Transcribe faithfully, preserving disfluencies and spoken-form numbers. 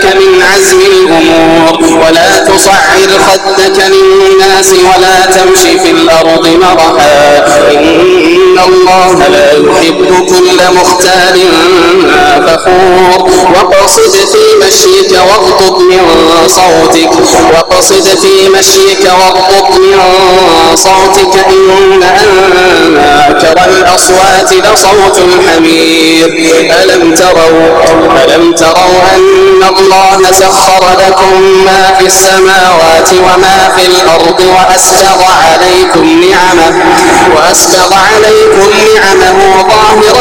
من عزم الأمور ولا تصعر خدك للناس ولا تمشي في الأرض مرحا إن الله لا يحب كل مختال فخور وقصد في مشيك واغضض من صوتك وقصد في مشيك واغضض من صوتك إن أنكر الأصوات لصوت الحمير ألم تروا ألم تروا أن الله سخر لكم ما في السماوات وما في الأرض وأسبغ عليكم نعمه وأسبغ عليكم نعمه ظاهرة